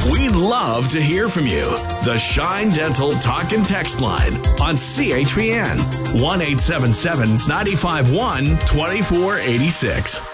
We'd love to hear from you. The Shine Dental Talk and Text line on CHPN 1-877-951-2486.